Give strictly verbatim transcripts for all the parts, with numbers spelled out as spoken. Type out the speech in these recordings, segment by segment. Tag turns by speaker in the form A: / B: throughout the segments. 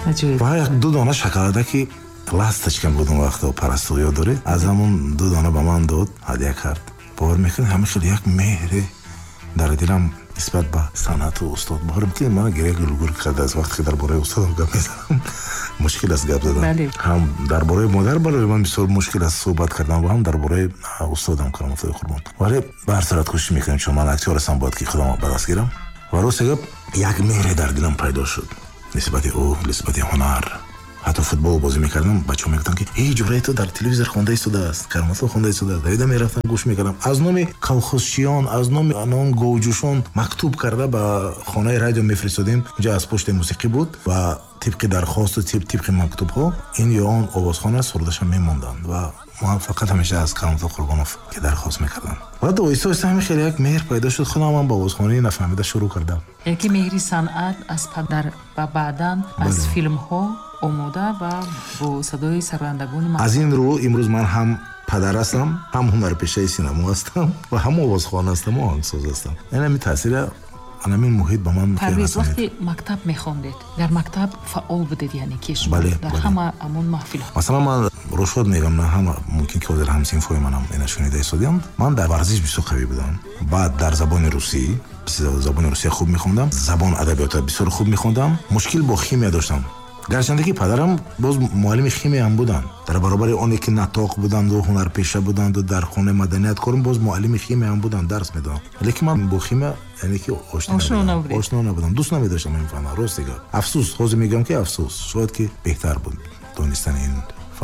A: ва як ду дона шоколадаки ласточка буд он вақто парасту ёд доред, аз ҳамон ду дона ба ман дод, ҳадия кард. бовар мекунед ҳама хеле як меҳре дар дилам нисбат ба санъату устод. бовар мекунед мана гиря гулгул кардааст вақте ки дар бораи устодам гап мезанам. мушкил аст гап задан. ҳам дар бораи модар барои ман бисёр мушкил аст суҳбат кардан, ва ҳам дар бораи устодам кароматуллоҳи қурбон. вале ба ҳар сурат кӯшиш мекунем, чун ман актёр ҳастам, бояд ки худамро ба даст гирам. ва росте гап як меҳре дар дилам пайдо шуд нисбати ӯ, нисбати ҳунар. ҳатто футбол бозӣ мекардам, бачаҳо мегуфтанд ки эй ҷураи ту дар телевизор хонда истодааст, кароматулло хонда истодааст. давида мерафтам гӯш мекардам, аз номи колхозчиён, аз номи анон говҷӯшон мактуб карда ба хонаи радио мефиристодем. инҷа аз почтаи мусиқӣ буд ва тибқи дархосту тибқи мактубҳо ин ё он овозхона сурдашам мемонданд ва ман фақат ҳамеша аз Кароматулло Қурбонов ки дархост мекардам. ва оҳиста оҳиста ҳамин хеле як меҳр пайдо шуд. худам ҳам ба овозхонии нафаҳмида шурӯъ кардам.
B: яки меҳри санъат аз падар ва баъдан аз филмҳо омода ва бо садои сарвандагони
A: аз ин рӯ имрӯз ман ҳам падар ҳастам, ҳам ҳунарпешаи синамо ҳастам ва ҳам овозхон ҳастам, оҳангсоз ҳастам. яъне ҳамин таъсири анамин муҳит ба ман
B: парвез вақти мактаб мехондед, дар мактаб фаъол будед, яъне ки шумо дар ҳама амон маҳфилҳо.
A: масалан ман рушод мегам, на ҳама мумкин ки ҳозир ҳамсинфои манам ина шунида истодиам. ман дар варзиш бисёр қавӣ будам. баъд дар забони русӣ забони русия хуб мехондам, забон адабиёта бисёр хуб мехондам. мушкил бо химия доштам, гарчанде ки падарам боз муаллими химия ҳам буданд. дар баробари оне ки натоқ буданду ҳунарпеша буданду дар хонаи маданият корм, боз муаллими химия ҳам буданд, дарс медоданд. лекин ман бо химия яъне ки ошно набудам, дӯст намедоштам ин фанна. рост дига афсӯс, ҳозир мегӯям ки афсӯс, шояд ки беҳтар буд донистани ин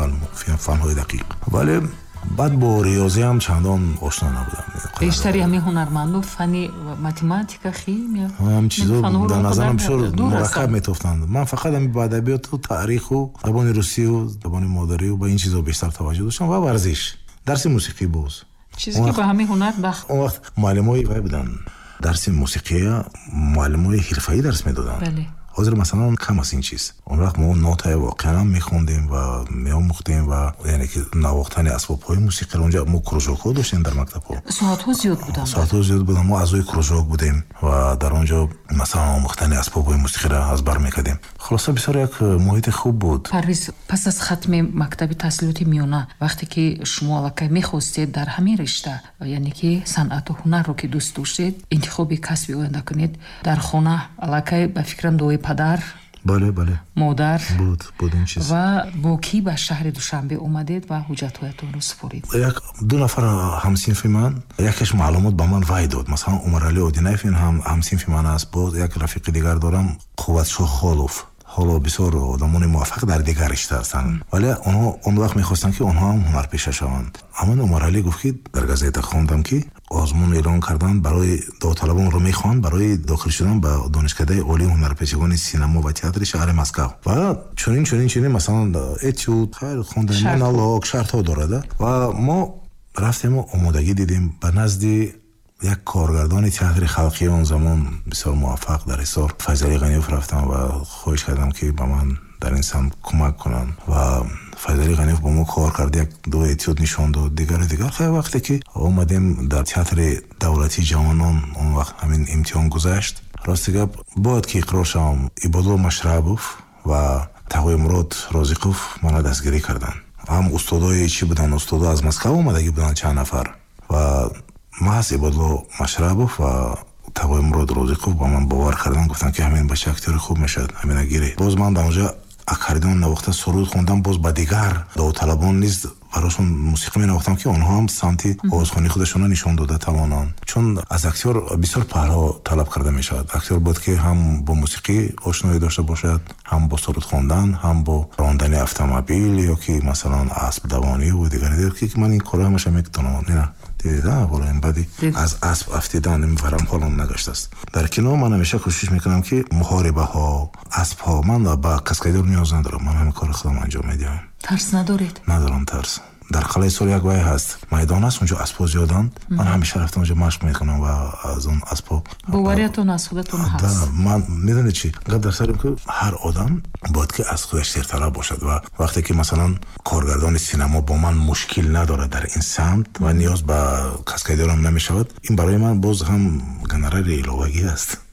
A: фанҳои дақиқ. вале баъд бо риёзиам чандон ошно набудам.
B: бештари ҳамин ҳунармандо фани математика, химия
A: ҳам чизо дар назарам бисёр мураккаб метофтанд. ман фақат ҳами ба адабиёту таъриху забони русию забони модарию ба ин чизо бештар таваҷҷӯҳ доштам ва варзиш, дарси мусиқӣ боз
B: чизе ки ба ҳамин ҳунар дахт.
A: он вақт муаллимои вай буданд, дарси мусиқия муаллимои ҳирфаӣ дарс медоданд. ҳозир масалан кам аст ин чиз. он вақт мо нотаи воқеан мехондем ва меомӯхтем ва яъне ки навохтани асбобҳои мусиқиро онҷа мо кружокҳо доштем дар мактабҳо.
B: соатҳо зиёд буданд.
A: соатҳо зиёд буданд. мо аъзои кружок будем ва дар он ҷо масалан омӯхтани асбобҳои мусиқиро аз бар мекардем. хулоса бисёр як муҳити хуб буд.
B: парвез, пас аз хатми мактаби таҳсилоти миёна, вақте ки шумо аллакай мехостед дар ҳамин ришта, яъне ки санъату ҳунарро ки дӯст доштед, интихоби касби оянда кунед, дар хона аллакай ба фикрам дуои падар,
A: бале бале
B: модар
A: буд буд ин чиз.
B: ва бо ки ба шаҳри Душанбе омадед ва ҳуҷҷатҳоятонро супорид?
A: як ду нафар ҳамсинфи ман якаш маълумот ба ман вай дод. масалан Умарали Одинаев ин ҳам ҳамсинфи ман аст. бо як рафиқи дигар дорам, Қувватшоҳ Холов. ҳоло бисёр одамони муваффақ дар дигар ришта ҳастанд, вале онҳо он вақт мехостанд ки онҳо ҳам ҳунарпеша шаванд. ҳамон Умарали гуфт ки дар газета хондам ки озмун эълон карданд барои давоталабонро мехоҳанд барои дохил шудан ба донишкадаи олии ҳунарпешагони синамо ва театри шаҳри Москав. ва чунин чунин чунин масалан этюд, хайр хондани монолог, шартҳо дорад. ва мо рафтему омодагӣ дидем ба назди як коргардони театри халқии он замон бисёр муваффақ дар Ҳисор, Файзали Ғаниёв рафтам ва хоҳиш кардам ки ба ман дар ин самт кӯмак кунанд. ва Файзали Ғаниёв бо мо кор кард, як ду этюд нишон дод, дигару дигар. хай вақте ки омадем дар театри давлатии ҷавонон, он вақт ҳамин имтиҳон гузашт, рости гап бояд ки иқрор шавам, Ибодло Машрабов ва Тағоимурод Розиқов мана дастгирӣ карданд. ҳам устодои чӣ буданд, устодо аз Москав омадагӣ буданд чанд нафар, ва маҳз Ибодло Машрабов ва Тағоимурод Розиқов ба ман бовар кардан, гуфтанд ки ҳамин бача актёри хуб мешавад, ҳамина гирӣ. боз ман дар онҷа аккордеон навохта суруд хондам, боз ба дигар давоталабон низ барошон мусиқӣ менавохтам ки онҳо ҳам самти овозхонии худашонро нишон дода тавонанд. чун аз актёр бисёр паҳло талаб карда мешавад. актёр бояд ки ҳам бо мусиқӣ ошноӣ дошта бошад, ҳам бо суруд хондан, ҳам бо рондани автомобил ё ки масалан асб давонӣ ва дигаре дигар ки ман ин корро ҳамаша метавонам. ина дида бола ин баъди аз асб афтидан ин варам ҳолам нагаштааст. дар кино ман ҳамеша кӯшиш мекунам ки муҳорибаҳо, асбҳо, ман ба каскадер ниёз надорам. ман ҳамин корро худам анҷом медиҳам.
B: тарс надоред?
A: надорам тарс. дар қалаи Сол як вай ҳаст, майдон аст, онҷо аспҳо зиёданд. ман ҳамеша рафтам онҷо машқ мекунам ва аз он аспҳо
B: бовариятон аз худатон ҳаст.
A: ман медонед чӣ гап дар сарем ки ҳар одам бояд ки аз худаш серталаб бошад ва вақте ки масалан коргардони синамо бо ман мушкил надорад дар ин самт ва ниёз ба каскадерам намешавад, ин барои ман боз ҳам гонорари иловагӣ аст.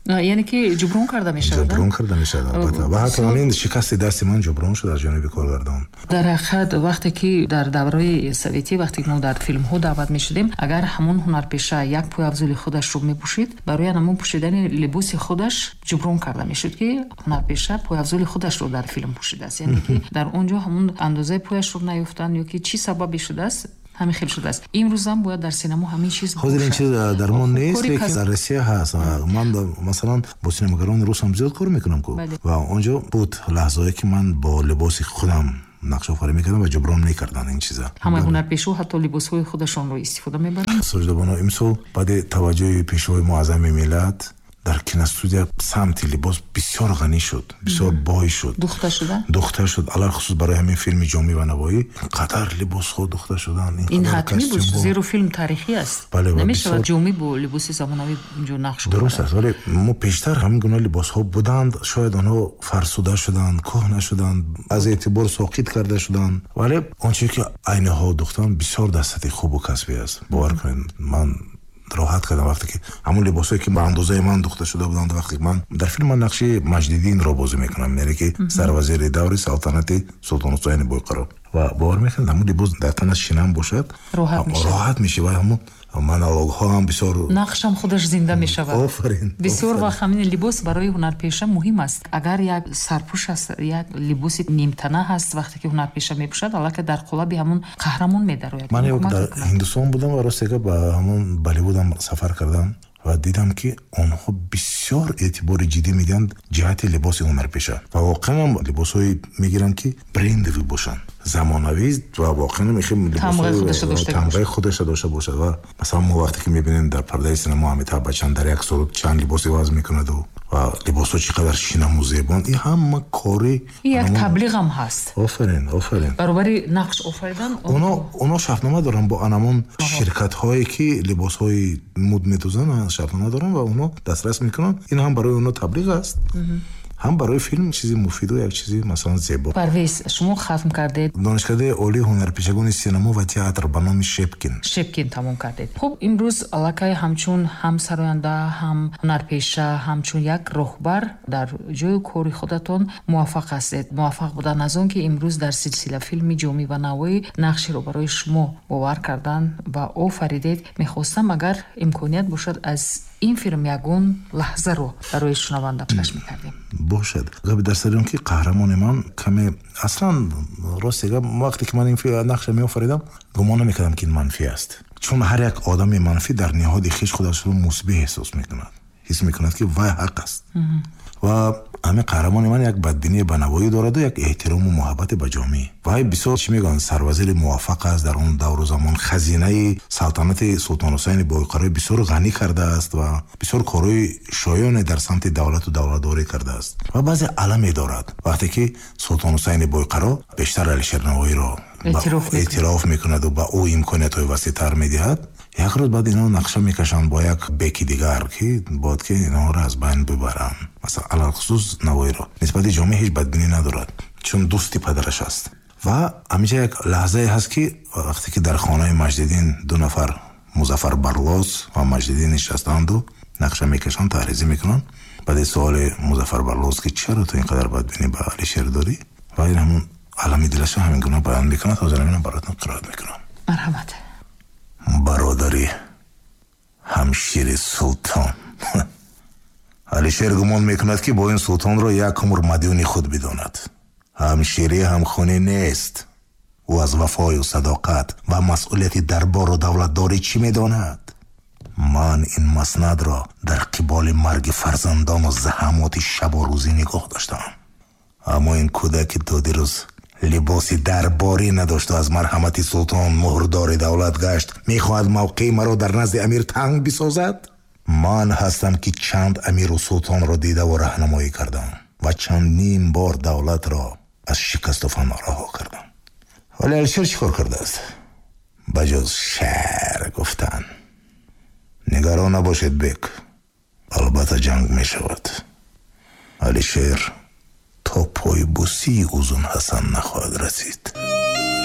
B: яъне ки ҷуброн карда мешавад
A: ҷуброн карда мешавад албатта ва ҳатто ҳамин шикасти дасти ман ҷуброн шуд аз ҷониби коргардон.
B: дар ҳақиқат вақте ки дар давраи советӣ вақте ки мо дар филмҳо даъват мешудем, агар ҳамон ҳунарпеша як пойафзули худашро мепӯшид, барои ҳамон пӯшидани либоси худаш ҷуброн карда мешуд ки ҳунарпеша пойафзули худашро дар филм пӯшидааст, яъне ки дар он ҷо ҳамон андозаи пояшро наёфтанд ё ки чӣ сабабе шудааст ҳамин хел шудааст. имрӯзам бояд дар синемо ҳамин чиз
A: ҳозир ин чиз дар мо нест, лекин дар Россия ҳаст. ман масалан бо синемагарони русам зиёд кор мекунам ку ва онҷо буд лаҳзае ки ман бо либоси худам нақшофарӣ мекардам ва ҷуброн мекарданд ин чиза.
B: ҳамаи ҳунарпешо ҳатто либосҳои худашонро истифода мебаранд.
A: соҷидабоно имсол баъди таваҷҷӯҳи пешвои муаззами миллат дар киностудия самти либос бисёр ғанӣ шуд, бисёр бой шуд,
B: духта шуда
A: духта шуд. алахусус барои ҳамин филми ҷомӣ ва навоӣ қадар либосҳо духта шуданд.
B: ин ҳатмӣ буд, зеро филм тарихӣ аст. намешавад ҷомӣ бо либоси замонавӣ инҷо нақш кунад.
A: дуруст аст, вале мо пештар ҳамин гуна либосҳо буданд. шояд онҳо фарсуда шуданд, кӯҳна шуданд, аз эътибор соқит карда шуданд, вале он чизе ки айнаҳо духтанд бисёр дастати хубу касбӣ аст. бовар кунед, ман роҳат кардам вақте ки ҳамон либосое ки ба андозаи ман духта шуда буданд. вақте ки ман дар филм ман нақши Маҷдиддинро бозӣ мекунам, яъне ки сарвазири даври салтанати Султон Ҳусайни Бойқаро, ва бовар мекунед ҳамон либос дар танаш шинам бошад, роҳат мешавад ва ҳамон монологҳо ҳам бисёр
B: нақшам худаш зинда мешавад.
A: офарин.
B: бисёр вақт ҳамин либос барои ҳунарпеша муҳим аст. агар як сарпӯш аст, як либоси нимтана ҳаст, вақте ки ҳунарпеша мепӯшад, аллакай дар қолаби ҳамон қаҳрамон медарояд.
A: ман як дар Ҳиндустон будам ва ростега ба ҳамон Болливудам сафар кардам ва дидам ки онҳо бисёр эътибори ҷиддӣ медиҳанд ҷиҳати либоси ҳунарпеша ва воқеан либосҳои мегиранд ки брендови бошанд, замонавӣ ва воқеан тамғаи худашро дошта бошад. ва масалан мо вақте ки мебинем дар пардаи синемо Амитаб Баччан дар як суруд чанд либоси вазн мекунаду ва либосҳо чӣ қадар шинаму зебонд, ин ҳама кори
B: як таблиғам ҳаст.
A: офарин офарин
B: баробари нақш офаридан
A: онҳо шафнома доранд бо анамон ширкатҳое ки либосҳои муд медузанд, шафнома доранд ва онҳо дастрас мекунанд. ин ҳам барои онҳо таблиғ аст, ҳам барои филм чизи муфиду, як чизи масалан зебо.
B: Парвез, шумо хатм кардед
A: донишкадаи олии ҳунарпешагони синемо ва театр ба номи Шепкин.
B: Шепкин тамом кардед. хуб, имрӯз аллакай ҳамчун ҳам сароянда, ҳам ҳунарпеша, ҳамчун як роҳбар дар ҷои кори худатон муваффақ ҳастед. муваффақ будан аз он ки имрӯз дар силсила филми Ҷомӣ ва Навоӣ нақшеро барои шумо бовар кардан ва офаридед. мехостам агар имконият бошад аз ин филм ягон лаҳзаро барои шунаванда пеш мекардем.
A: бошад габи дар сари он ки қаҳрамони ман каме аслан ростега вақте ки ман ин нақша меофаридам гумон намекардам ки ин манфӣ аст, чун ҳар як одами манфӣ дар ниҳоди хиш худашро мусбиҳ эҳсос мекунад, ҳис мекунад ки вай ҳақ аст. ва ҳамин қаҳрамони ман як бадбинии ба Навоӣ дораду як эҳтирому муҳаббате ба ҷомӣ. вай бисёр чӣ мегӯянд сарвазири муваффақ аст. дар он давру замон хазинаи салтанати Султон Ҳусайни Бойқаро бисёр ғанӣ кардааст ва бисёр корҳои шоёне дар самти давлату давладорӣ кардааст ва баъзе аламе дорад. вақте ки Султон Ҳусайни Бойқаро бештар Алишер Навоиро эътироф мекунаду ба ӯ имкониятҳои васеътар медиҳад, як рӯз баъд ино нақша мекашанд бо як беки дигар ки бояд ки инҳоро аз байн бибаранд. масалан алахусус Навоиро нисбати ҷомеъ ҳеҷ бадбинӣ надорад, чун дӯсти падараш аст. ва ҳаминҷа як лаҳзае ҳаст ки вақте ки дар хонаи Маҷдиддин ду нафар Музаффар Барлос ва Маҷдиддин нишастанду нақша мекашанд, таъризӣ мекунанд. баъди суоли Музаффар Барлос ки чаро ту ин қадар бадбинӣ ба Алишер дорӣ, ва ин ҳамон алами дилашро ҳамин гуна баён мекунад. ҳозир ҳамина баротон қироат мекунам.
B: марҳамат.
A: бародари ҳамшири султон. Алишер гумон мекунад ки бо ин султонро як умр мадюни худ бидонад. ҳамширӣ ҳамхунӣ нест. ӯ аз вафою садоқат ва масъулияти дарбору давлатдорӣ чӣ медонад? ман ин маснадро дар қиболи марги фарзандону заҳамоти шабу рӯзӣ нигоҳ доштам. аммо ин кӯдаки то дирӯз либоси дарборӣ надошту аз марҳамати султон муҳрдори давлат гашт, мехоҳад мавқеи маро дар назди амир танг бисозад? ман ҳастам ки чанд амиру султонро дидаву раҳнамоӣ кардам ва чандин бор давлатро аз шикасту фано раҳо кардам. вале Алишер чӣ кор кардааст? ба ҷуз шаър гуфтан. нигарон набошед бек, албатта ҷанг мешавад. Алишер то пойбусии Узун Ҳасан нахоҳад расид.